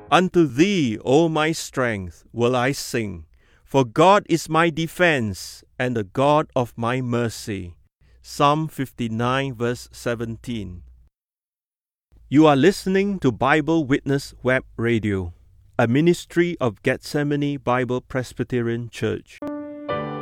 Unto thee, O my strength, will I sing, for God is my defense and the God of my mercy. Psalm 59 verse 17. You are listening to Bible Witness Web Radio, a ministry of Gethsemane Bible Presbyterian Church.